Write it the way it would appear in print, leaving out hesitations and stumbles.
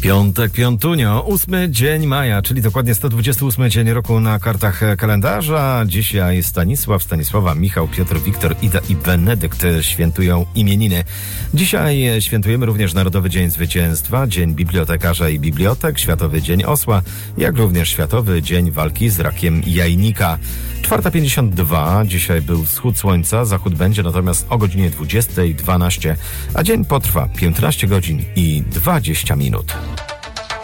Piątek, piątunio, 8 dzień maja, czyli dokładnie 128 dzień roku na kartach kalendarza. Dzisiaj Stanisław, Stanisława, Michał, Piotr, Wiktor, Ida i Benedykt świętują imieniny. Dzisiaj świętujemy również Narodowy Dzień Zwycięstwa, Dzień Bibliotekarza i Bibliotek, Światowy Dzień Osła, jak również Światowy Dzień Walki z Rakiem Jajnika. 4:52, dzisiaj był wschód słońca, zachód będzie natomiast o godzinie 20:12, a dzień potrwa 15 godzin i 20 minut.